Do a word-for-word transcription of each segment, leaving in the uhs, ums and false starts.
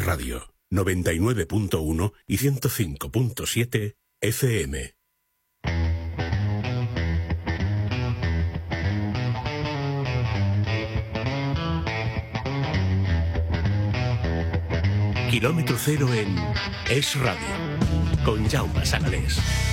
Radio, noventa y nueve punto uno y ciento cinco punto siete F M. Kilómetro cero en Es Radio, con Jaume Sagalés.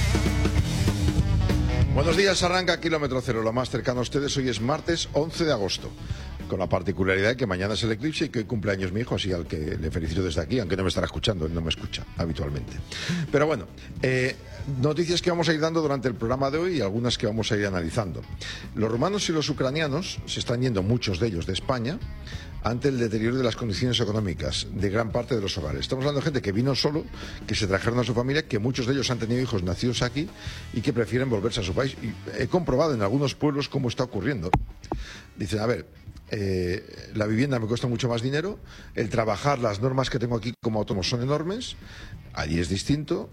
Buenos días, arranca Kilómetro Cero, lo más cercano a ustedes. Hoy es martes once de agosto, con la particularidad de que mañana es el eclipse y que hoy cumpleaños mi hijo, así al que le felicito desde aquí, aunque no me estará escuchando, él no me escucha habitualmente. Pero bueno, eh, noticias que vamos a ir dando durante el programa de hoy y algunas que vamos a ir analizando. Los rumanos y los ucranianos se están yendo, muchos de ellos, de España, ante el deterioro de las condiciones económicas de gran parte de los hogares. Estamos hablando de gente que vino solo, que se trajeron a su familia, que muchos de ellos han tenido hijos nacidos aquí y que prefieren volverse a su país. Y he comprobado en algunos pueblos cómo está ocurriendo. Dicen, a ver, eh, la vivienda me cuesta mucho más dinero, el trabajar, las normas que tengo aquí como autónomo son enormes, allí es distinto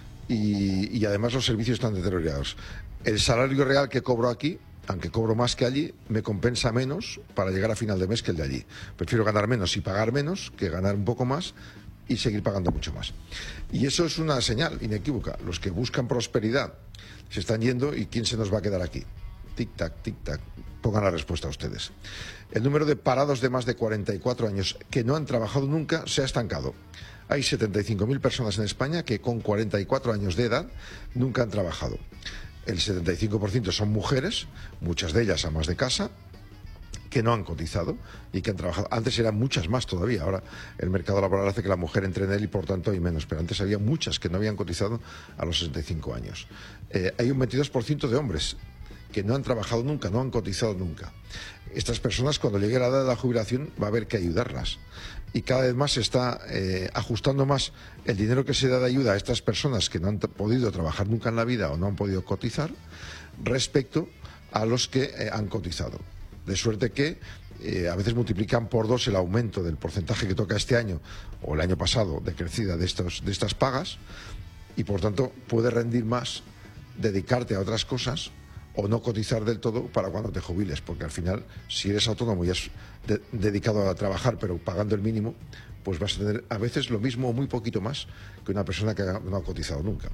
y, y además los servicios están deteriorados. El salario real que cobro aquí, aunque cobro más que allí, me compensa menos para llegar a final de mes que el de allí. Prefiero ganar menos y pagar menos que ganar un poco más y seguir pagando mucho más. Y eso es una señal inequívoca. Los que buscan prosperidad se están yendo y ¿quién se nos va a quedar aquí? Tic-tac, tic-tac. Pongan la respuesta a ustedes. El número de parados de más de cuarenta y cuatro años que no han trabajado nunca se ha estancado. Hay setenta y cinco mil personas en España que con cuarenta y cuatro años de edad nunca han trabajado. El setenta y cinco por ciento son mujeres, muchas de ellas amas de casa, que no han cotizado y que han trabajado. Antes eran muchas más todavía, ahora el mercado laboral hace que la mujer entre en él y por tanto hay menos, pero antes había muchas que no habían cotizado a los sesenta y cinco años. Eh, hay un veintidós por ciento de hombres que no han trabajado nunca, no han cotizado nunca. Estas personas, cuando llegue la edad de la jubilación, va a haber que ayudarlas. Y cada vez más se está eh, ajustando más el dinero que se da de ayuda a estas personas que no han podido trabajar nunca en la vida o no han podido cotizar respecto a los que eh, han cotizado. De suerte que eh, a veces multiplican por dos el aumento del porcentaje que toca este año o el año pasado de crecida de, estos, de estas pagas y por tanto puede rendir más dedicarte a otras cosas o no cotizar del todo para cuando te jubiles, porque al final, si eres autónomo y has de, dedicado a trabajar pero pagando el mínimo, pues vas a tener a veces lo mismo o muy poquito más que una persona que no ha cotizado nunca.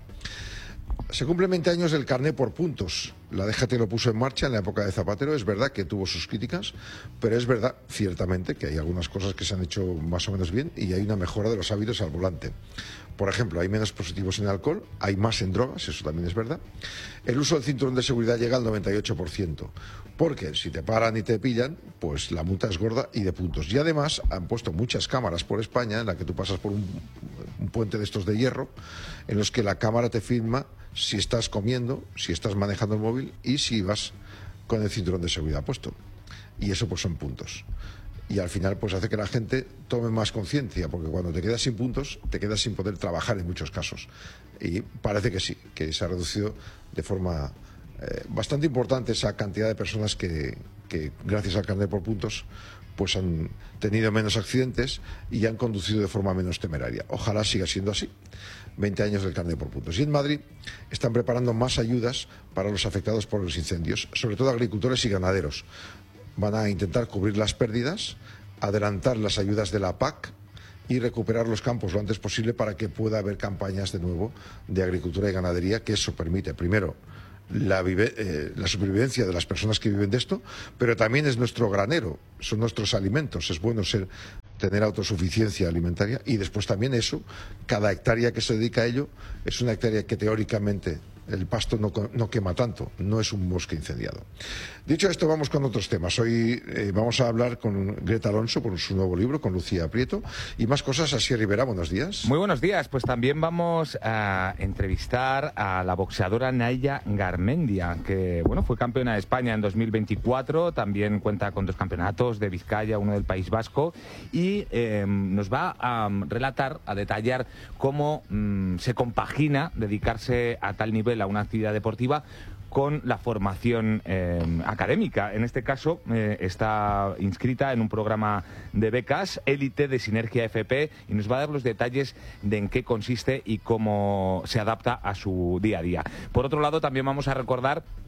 Se cumplen veinte años del carné por puntos. La D G T lo puso en marcha en la época de Zapatero. Es verdad que tuvo sus críticas, pero es verdad, ciertamente, que hay algunas cosas que se han hecho más o menos bien y hay una mejora de los hábitos al volante. Por ejemplo, hay menos positivos en alcohol, hay más en drogas, eso también es verdad. El uso del cinturón de seguridad llega al noventa y ocho por ciento, porque si te paran y te pillan, pues la multa es gorda y de puntos. Y además han puesto muchas cámaras por España, en la que tú pasas por un, un puente de estos de hierro, en los que la cámara te filma si estás comiendo, si estás manejando el móvil y si vas con el cinturón de seguridad puesto. Y eso pues son puntos. Y al final pues hace que la gente tome más conciencia, porque cuando te quedas sin puntos, te quedas sin poder trabajar en muchos casos. Y parece que sí, que se ha reducido de forma eh, bastante importante esa cantidad de personas que, que gracias al carnet por puntos pues han tenido menos accidentes y han conducido de forma menos temeraria. Ojalá siga siendo así. veinte años del carnet por puntos. Y en Madrid están preparando más ayudas para los afectados por los incendios, sobre todo agricultores y ganaderos. Van a intentar cubrir las pérdidas, adelantar las ayudas de la P A C y recuperar los campos lo antes posible para que pueda haber campañas de nuevo de agricultura y ganadería, que eso permite, primero, la, vive, eh, la supervivencia de las personas que viven de esto, pero también es nuestro granero, son nuestros alimentos, es bueno ser, tener autosuficiencia alimentaria y después también eso, cada hectárea que se dedica a ello es una hectárea que teóricamente el pasto no, no quema tanto, no es un bosque incendiado. Dicho esto, vamos con otros temas. Hoy eh, vamos a hablar con Greta Alonso por su nuevo libro, con Lucía Prieto, y más cosas. Asier Rivera, buenos días. Muy buenos días. Pues también vamos a entrevistar a la boxeadora Naia Garmendia, que bueno, fue campeona de España en dos mil veinticuatro, también cuenta con dos campeonatos de Vizcaya, uno del País Vasco, y eh, nos va a um, relatar, a detallar cómo um, se compagina dedicarse a tal nivel a una actividad deportiva con la formación eh, académica. En este caso eh, está inscrita en un programa de becas élite de Sinergia F P y nos va a dar los detalles de en qué consiste y cómo se adapta a su día a día. Por otro lado, también vamos a recordar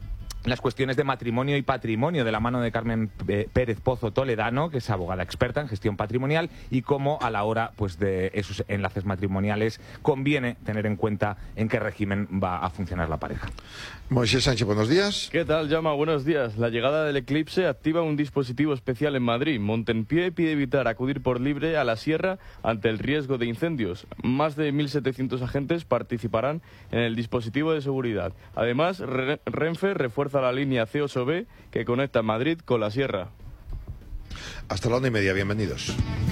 las cuestiones de matrimonio y patrimonio de la mano de Carmen Pérez Pozo Toledano, que es abogada experta en gestión patrimonial, y cómo a la hora pues de esos enlaces matrimoniales conviene tener en cuenta en qué régimen va a funcionar la pareja. Moisés Sánchez, buenos días. ¿Qué tal, Jaume? Buenos días. La llegada del eclipse activa un dispositivo especial en Madrid. Montempié pide evitar acudir por libre a la sierra ante el riesgo de incendios. Más de mil setecientos agentes participarán en el dispositivo de seguridad. Además, Renfe refuerza la línea C ocho B que conecta Madrid con la sierra. Hasta la una y media, bienvenidos.